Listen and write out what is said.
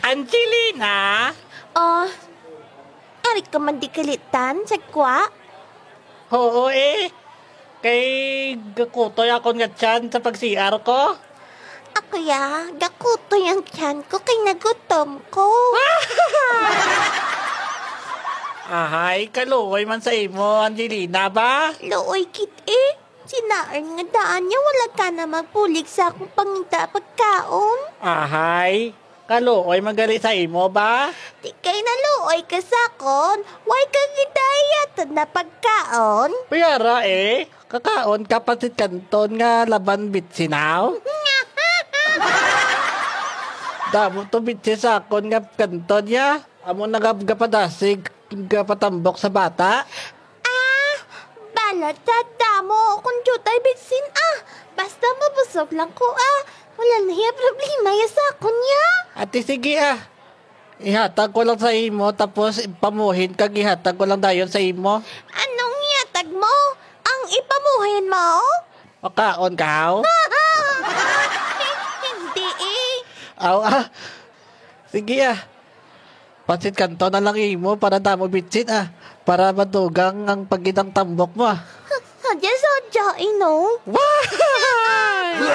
Angelina? Oh, ari ka man di kalitan, sagwa? Oo Kay gakutoy ako nga tiyan sa pag-CR ko. Ako ya, gakuto yung tiyan ko kay nagutom ko. Ahay, kaluoy man sa imo, Angelina ba? Looy kit Sinaan nga daan niya wala ka na magpulig sa akong panginta pagkaon. Ahay, kaluoy magali sa imo ba? Di kay naluoy ka sakon, way ka gidayat na pagkaon. Piyara kakaon kapasit kanton nga laban bitsinaw. Damo to bitsi sakon nga kanton ya. Amo nagapadasig kapatambok sa bata. Balat sa damo kung jutay bitsin basta mabusog lang ko wala na hiya problema ya sakon ya. Ate sige ihatag ko lang sa imo tapos pamuhin kag ihatag ko lang dayon sa imo. Anong yatag mo? Ang ipamuhin mo? Makaon ka haw? Hindi Aw Sige Pansit kanto na lang imo para damo bitsin para madugang ang pagitang tambok mo. Sadya-sadya no? Wow!